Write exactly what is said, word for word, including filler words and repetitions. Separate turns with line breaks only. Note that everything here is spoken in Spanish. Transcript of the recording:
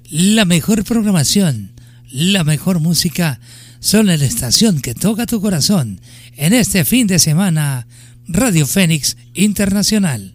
La mejor programación, la mejor música, son en la estación que toca tu corazón. En este fin de semana, Radio Fénix Internacional.